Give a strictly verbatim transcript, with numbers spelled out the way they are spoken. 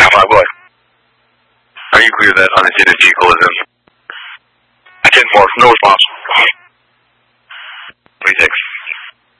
five, go ahead. Are you clear that unattended vehicle is in? I ten four, no response.